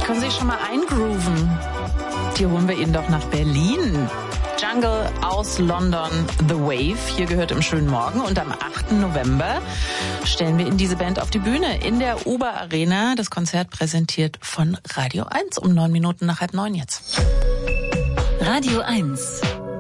Können Sie sich schon mal eingrooven? Die holen wir Ihnen doch nach Berlin. Jungle aus London, The Wave. Hier gehört im schönen Morgen. Und am 8. November stellen wir Ihnen diese Band auf die Bühne in der Uber Arena. Das Konzert präsentiert von Radio 1 um 9 Minuten nach 8:30 jetzt. Radio 1.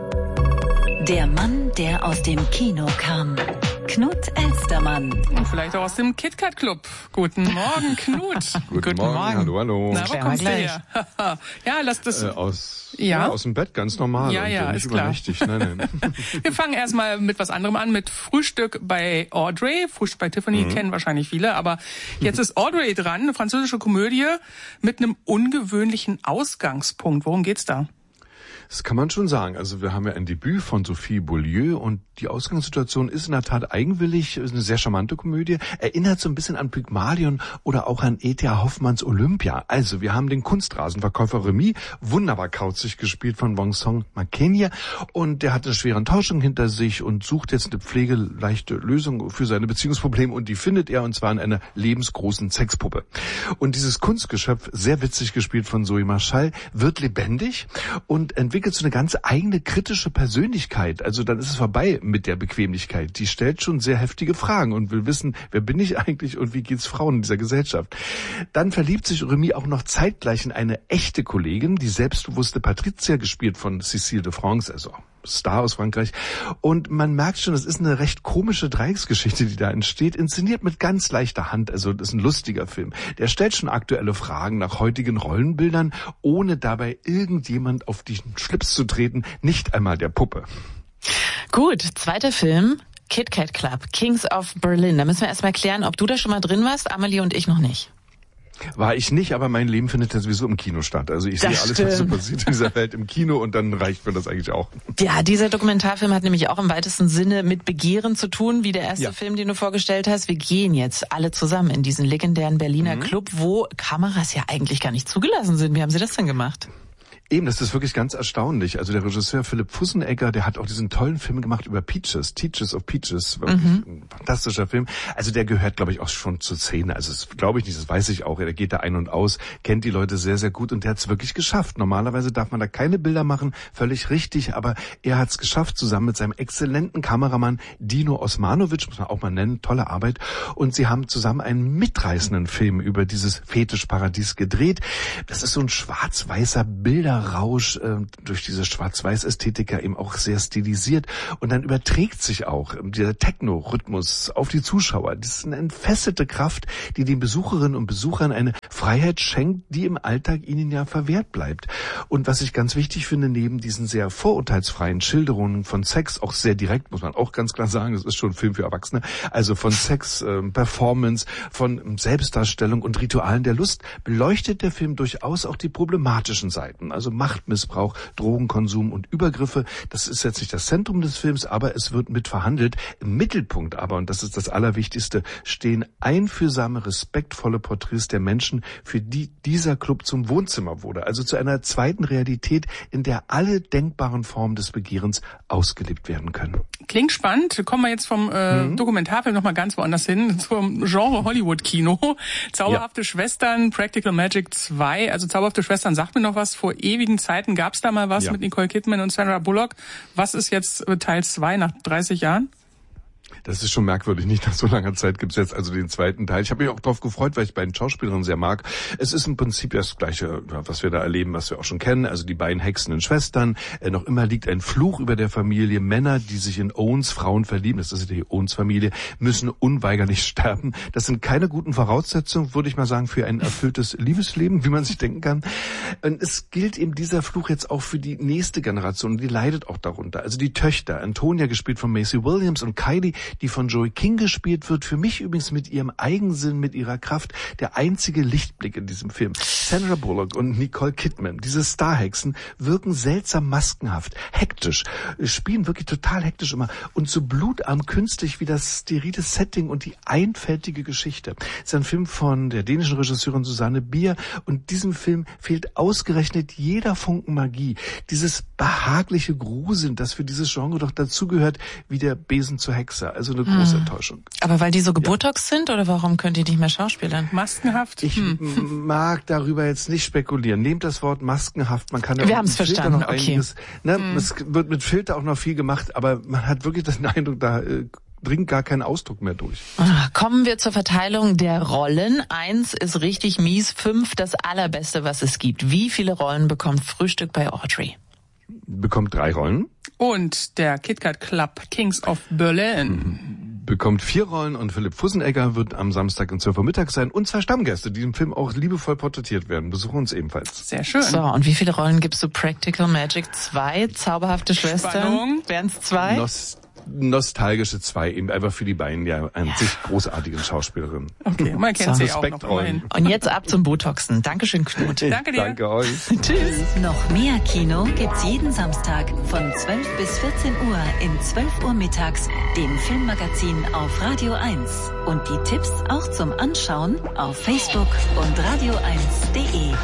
Der Mann, der aus dem Kino kam. Knut Elstermann. Und vielleicht auch aus dem KitKat Club. Guten Morgen, Knut. Guten Morgen. Hallo. Na, wo kommst du her? Ja, lass das... Aus dem Bett, ganz normal. Ja, nicht ist klar. übernächtig. Nein. Wir fangen erstmal mit was anderem an, mit Frühstück bei Audrey. Frühstück bei Tiffany kennen wahrscheinlich viele, aber jetzt ist Audrey dran, eine französische Komödie mit einem ungewöhnlichen Ausgangspunkt. Worum geht's da? Das kann man schon sagen. Also wir haben ja ein Debüt von Sophie Beaulieu und die Ausgangssituation ist in der Tat eigenwillig, ist eine sehr charmante Komödie, erinnert so ein bisschen an Pygmalion oder auch an E.T.A. Hoffmanns Olympia. Also wir haben den Kunstrasenverkäufer Remy, wunderbar kauzig gespielt von Vincent Macaigne, und der hat eine schwere Enttäuschung hinter sich und sucht jetzt eine pflegeleichte Lösung für seine Beziehungsprobleme, und die findet er, und zwar in einer lebensgroßen Sexpuppe. Und dieses Kunstgeschöpf, sehr witzig gespielt von Zoe Marschall, wird lebendig und entwickelt so eine ganz eigene kritische Persönlichkeit. Also dann ist es vorbei mit der Bequemlichkeit. Die stellt schon sehr heftige Fragen und will wissen, wer bin ich eigentlich und wie geht's Frauen in dieser Gesellschaft. Dann verliebt sich Remy auch noch zeitgleich in eine echte Kollegin, die selbstbewusste Patricia, gespielt von Cécile de France, also Star aus Frankreich. Und man merkt schon, das ist eine recht komische Dreiecksgeschichte, die da entsteht, inszeniert mit ganz leichter Hand. Also das ist ein lustiger Film. Der stellt schon aktuelle Fragen nach heutigen Rollenbildern, ohne dabei irgendjemand auf die Schlips zu treten, nicht einmal der Puppe. Gut, zweiter Film, KitKat Club, Kings of Berlin. Da müssen wir erstmal klären, ob du da schon mal drin warst, Amelie und ich noch nicht. War ich nicht, aber mein Leben findet ja sowieso im Kino statt. Also ich sehe alles, was so passiert in dieser Welt im Kino, und dann reicht mir das eigentlich auch. Ja, dieser Dokumentarfilm hat nämlich auch im weitesten Sinne mit Begehren zu tun, wie der erste Film, den du vorgestellt hast. Wir gehen jetzt alle zusammen in diesen legendären Berliner Club, wo Kameras ja eigentlich gar nicht zugelassen sind. Wie haben sie das denn gemacht? Eben, das ist wirklich ganz erstaunlich. Also der Regisseur Philipp Fussenegger, der hat auch diesen tollen Film gemacht über Peaches, Teachers of Peaches, wirklich ein fantastischer Film. Also der gehört, glaube ich, auch schon zur Szene. Also das glaube ich nicht, das weiß ich auch. Er geht da ein und aus, kennt die Leute sehr, sehr gut, und der hat es wirklich geschafft. Normalerweise darf man da keine Bilder machen, völlig richtig, aber er hat es geschafft, zusammen mit seinem exzellenten Kameramann Dino Osmanovic, muss man auch mal nennen, tolle Arbeit. Und sie haben zusammen einen mitreißenden Film über dieses Fetischparadies gedreht. Das ist so ein schwarz-weißer Bilderrausch, durch diese Schwarz-Weiß-Ästhetiker eben auch sehr stilisiert, und dann überträgt sich auch dieser Techno-Rhythmus auf die Zuschauer. Das ist eine entfesselte Kraft, die den Besucherinnen und Besuchern eine Freiheit schenkt, die im Alltag ihnen ja verwehrt bleibt. Und was ich ganz wichtig finde, neben diesen sehr vorurteilsfreien Schilderungen von Sex, auch sehr direkt, muss man auch ganz klar sagen, das ist schon ein Film für Erwachsene, also von Sex, Performance, von Selbstdarstellung und Ritualen der Lust, beleuchtet der Film durchaus auch die problematischen Seiten. Also Machtmissbrauch, Drogenkonsum und Übergriffe. Das ist jetzt nicht das Zentrum des Films, aber es wird mit verhandelt. Im Mittelpunkt aber, und das ist das Allerwichtigste, stehen einfühlsame, respektvolle Porträts der Menschen, für die dieser Club zum Wohnzimmer wurde. Also zu einer zweiten Realität, in der alle denkbaren Formen des Begehrens ausgelebt werden können. Klingt spannend. Kommen wir jetzt vom Dokumentarfilm nochmal ganz woanders hin, zum Genre Hollywood-Kino. Zauberhafte Schwestern, Practical Magic 2. Also Zauberhafte Schwestern sagt mir noch was. Vor ewigen Zeiten gab es da mal was mit Nicole Kidman und Sandra Bullock. Was ist jetzt Teil 2 nach 30 Jahren? Das ist schon merkwürdig. Nicht nach so langer Zeit gibt's jetzt also den zweiten Teil. Ich habe mich auch darauf gefreut, weil ich beiden Schauspielerinnen sehr mag. Es ist im Prinzip das Gleiche, was wir da erleben, was wir auch schon kennen. Also die beiden hexenden Schwestern. Noch immer liegt ein Fluch über der Familie. Männer, die sich in Owens Frauen verlieben, das ist die Owens-Familie, müssen unweigerlich sterben. Das sind keine guten Voraussetzungen, würde ich mal sagen, für ein erfülltes Liebesleben, wie man sich denken kann. Und es gilt eben dieser Fluch jetzt auch für die nächste Generation. Die leidet auch darunter. Also die Töchter, Antonia, gespielt von Maisie Williams, und Kylie, die von Joey King gespielt wird. Für mich übrigens mit ihrem Eigensinn, mit ihrer Kraft, der einzige Lichtblick in diesem Film. Sandra Bullock und Nicole Kidman, diese Starhexen, wirken seltsam maskenhaft, hektisch, spielen wirklich total hektisch immer und so blutarm künstlich wie das sterile Setting und die einfältige Geschichte. Es ist ein Film von der dänischen Regisseurin Susanne Bier, und diesem Film fehlt ausgerechnet jeder Funken Magie. Dieses behagliche Gruseln, das für dieses Genre doch dazugehört, wie der Besen zur Hexe. besser. Also eine große Enttäuschung. Aber weil die so gebotox sind oder warum könnt ihr nicht mehr schauspielern? Maskenhaft? Ich mag darüber jetzt nicht spekulieren. Nehmt das Wort maskenhaft. Man kann ja Wir haben es verstanden, noch okay. einiges, es wird mit Filter auch noch viel gemacht, aber man hat wirklich den Eindruck, da dringt gar kein Ausdruck mehr durch. Kommen wir zur Verteilung der Rollen. 1 ist richtig mies, 5 das Allerbeste, was es gibt. Wie viele Rollen bekommt Frühstück bei Audrey? Bekommt 3 Rollen. Und der KitKat Club Kings of Berlin bekommt 4 Rollen und Philipp Fussenegger wird am Samstag um 12 Uhr mittags sein und 2 Stammgäste, die im Film auch liebevoll porträtiert werden, besuchen uns ebenfalls. Sehr schön. So, und wie viele Rollen gibst du Practical Magic 2? Zauberhafte Schwestern? Spannung. Wären's 2? Nostalgische 2, eben einfach für die beiden an sich großartigen Schauspielerinnen. Okay, man kennt sie auch noch Respektrollen. immerhin. Und jetzt ab zum Botoxen. Dankeschön, Knut. Danke dir. Danke euch. Tschüss. Noch mehr Kino gibt's jeden Samstag von 12 bis 14 Uhr in 12 Uhr mittags, dem Filmmagazin auf Radio 1. Und die Tipps auch zum Anschauen auf Facebook und radio1.de.